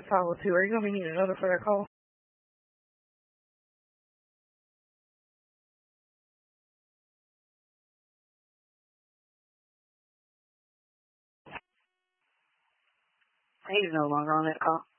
502. Are you going to be needing another for that call? He's no longer on that call.